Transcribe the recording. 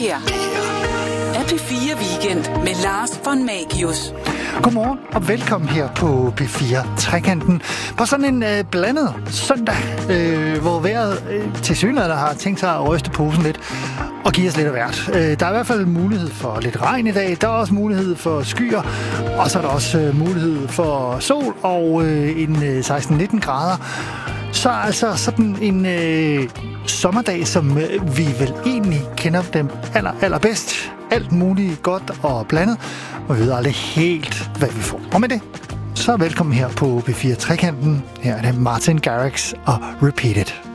her er P4 Weekend med Lars von Magius. Godmorgen og velkommen her på P4 Trekanten på sådan en blandet søndag, hvor vejret tilsyneladende har tænkt sig at ryste posen lidt og give os lidt af hvert. Der er i hvert fald mulighed for lidt regn i dag. Der er også mulighed for skyer, og så er der også mulighed for sol og en 16-19 grader. Så altså sådan en sommerdag, som vi vel egentlig kender dem allerbedst. Alt muligt godt og blandet, og vi ved aldrig helt, hvad vi får. Og med det, så velkommen her på P4 Trekanten. Her er det Martin Garrix og Repeat It.